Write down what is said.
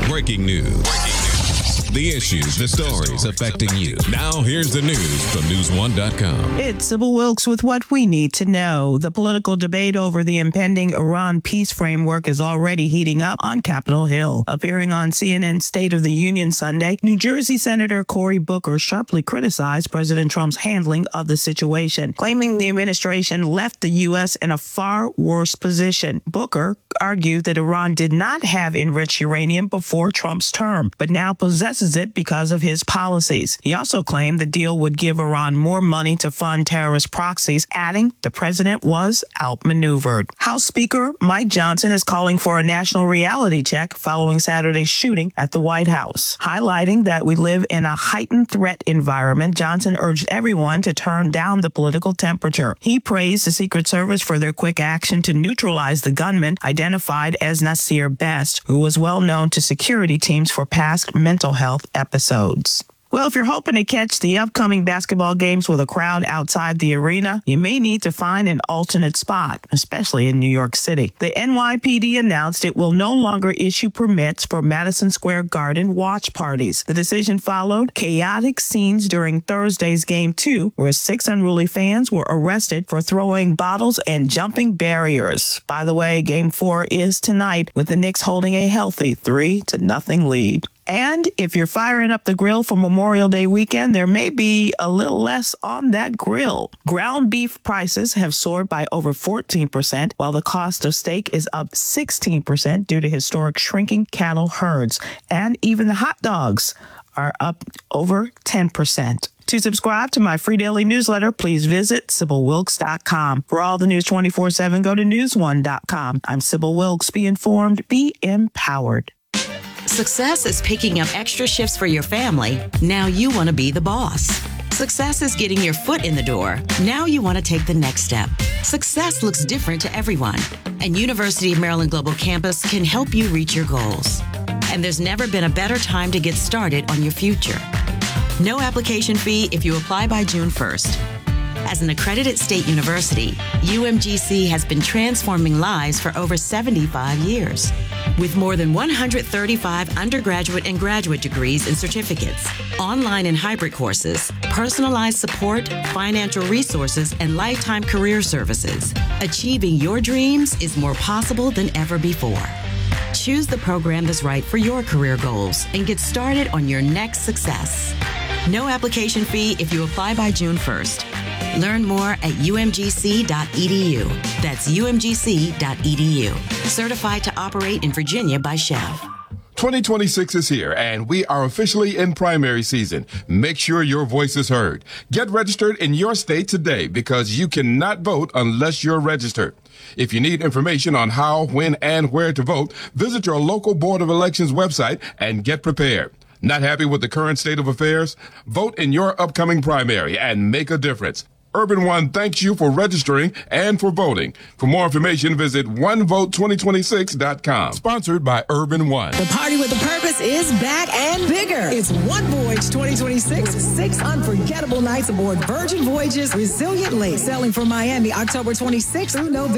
Breaking news. The issues, the stories affecting you. Now, here's the news from News1.com. It's Sybil Wilkes with what we need to know. The political debate over the impending Iran peace framework is already heating up on Capitol Hill. Appearing on CNN State of the Union Sunday, New Jersey Senator Cory Booker sharply criticized President Trump's handling of the situation, claiming the administration left the U.S. in a far worse position. Booker argued that Iran did not have enriched uranium before Trump's term, but now possesses it because of his policies. He also claimed the deal would give Iran more money to fund terrorist proxies, adding the president was outmaneuvered. House Speaker Mike Johnson is calling for a national reality check following Saturday's shooting at the White House. Highlighting that we live in a heightened threat environment, Johnson urged everyone to turn down the political temperature. He praised the Secret Service for their quick action to neutralize the gunman identified as Nasir Best, who was well known to security teams for past mental health episodes. Well, if you're hoping to catch the upcoming basketball games with a crowd outside the arena, you may need to find an alternate spot, especially in New York City. The NYPD announced it will no longer issue permits for Madison Square Garden watch parties. The decision followed chaotic scenes during Thursday's Game 2, where 6 unruly fans were arrested for throwing bottles and jumping barriers. By the way, Game 4 is tonight, with the Knicks holding a healthy 3-0 lead. And if you're firing up the grill for Memorial Day weekend, there may be a little less on that grill. Ground beef prices have soared by over 14%, while the cost of steak is up 16% due to historic shrinking cattle herds. And even the hot dogs are up over 10%. To subscribe to my free daily newsletter, please visit SybilWilkes.com. For all the news 24/7, go to News1.com. I'm Sybil Wilkes. Be informed, be empowered. Success is picking up extra shifts for your family. Now you want to be the boss. Success is getting your foot in the door. Now you want to take the next step. Success looks different to everyone, and University of Maryland Global Campus can help you reach your goals. And there's never been a better time to get started on your future. No application fee if you apply by June 1st. As an accredited state university, UMGC has been transforming lives for over 75 years. With more than 135 undergraduate and graduate degrees and certificates, online and hybrid courses, personalized support, financial resources, and lifetime career services, achieving your dreams is more possible than ever before. Choose the program that's right for your career goals and get started on your next success. No application fee if you apply by June 1st. Learn more at umgc.edu. That's umgc.edu. Certified to operate in Virginia by Chev. 2026 is here, and we are officially in primary season. Make sure your voice is heard. Get registered in your state today, because you cannot vote unless you're registered. If you need information on how, when, and where to vote, visit your local Board of Elections website and get prepared. Not happy with the current state of affairs? Vote in your upcoming primary and make a difference. Urban One thanks you for registering and for voting. For more information, visit onevote2026.com. Sponsored by Urban One. The party with a purpose is back and bigger. It's One Voyage 2026. 6 unforgettable nights aboard Virgin Voyages Resilient Lake, sailing from Miami October 26th through November